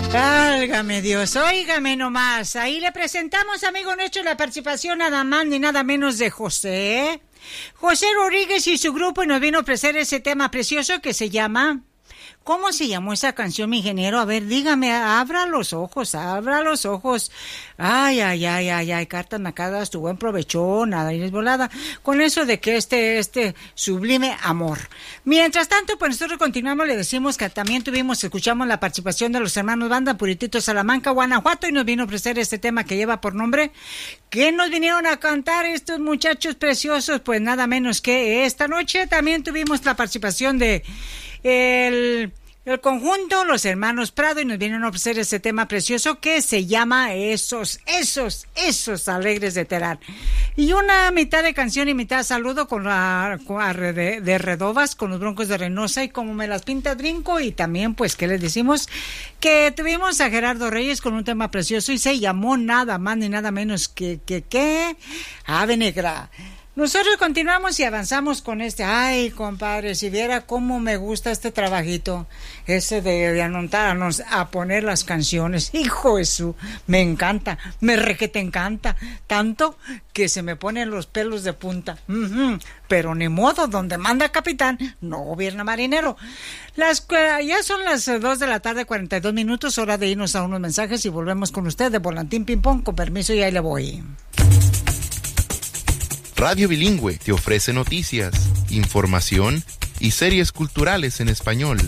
Válgame Dios, óigame nomás. Ahí le presentamos, amigo nuestro, la participación nada más ni nada menos de José Rodríguez y su grupo, y nos vino a ofrecer ese tema precioso que se llama... ¿Cómo se llamó esa canción, mi ingeniero? A ver, dígame, abra los ojos. Ay, cartas nacadas, tu buen provechón, nada, y volada. Con eso de que este sublime amor. Mientras tanto, pues nosotros continuamos, le decimos que también escuchamos la participación de los hermanos Banda Puritito Salamanca, Guanajuato, y nos vino a ofrecer este tema que lleva por nombre, ¿qué nos vinieron a cantar estos muchachos preciosos? Pues nada menos que esta noche también tuvimos la participación de el conjunto Los Hermanos Prado, y nos vienen a ofrecer ese tema precioso que se llama Esos Alegres de Terán. Y una mitad de canción y mitad saludo de Redovas con los Broncos de Reynosa, y como me las pinta brinco. Y también, pues, ¿qué les decimos? Que tuvimos a Gerardo Reyes con un tema precioso y se llamó nada más ni nada menos que Ave Negra. Nosotros continuamos y avanzamos con este. Ay, compadre, si viera cómo me gusta este trabajito, ese de anotarnos a poner las canciones. Hijo de su, me encanta, me requete encanta, tanto que se me ponen los pelos de punta. Pero ni modo, donde manda capitán, no gobierna marinero. Ya son las 2 de la tarde, 42 minutos, hora de irnos a unos mensajes y volvemos con usted de Volantín Ping Pong, con permiso, y ahí le voy. Radio Bilingüe te ofrece noticias, información y series culturales en español.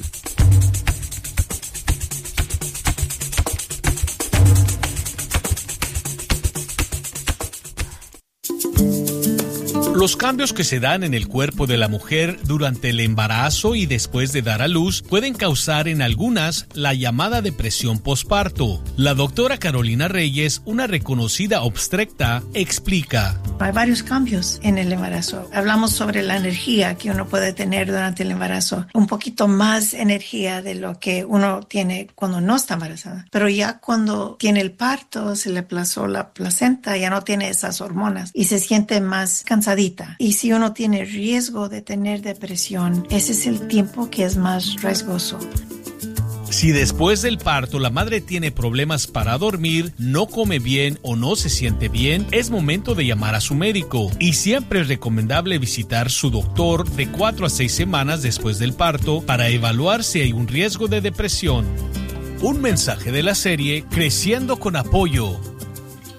Los cambios que se dan en el cuerpo de la mujer durante el embarazo y después de dar a luz pueden causar en algunas la llamada depresión posparto. La doctora Carolina Reyes, una reconocida obstetra, explica. Hay varios cambios en el embarazo. Hablamos sobre la energía que uno puede tener durante el embarazo. Un poquito más energía de lo que uno tiene cuando no está embarazada. Pero ya cuando tiene el parto, se le aplazó la placenta, ya no tiene esas hormonas y se siente más cansadita. Y si uno tiene riesgo de tener depresión, ese es el tiempo que es más riesgoso. Si después del parto la madre tiene problemas para dormir, no come bien o no se siente bien, es momento de llamar a su médico. Y siempre es recomendable visitar su doctor de 4 a 6 semanas después del parto para evaluar si hay un riesgo de depresión. Un mensaje de la serie Creciendo con Apoyo,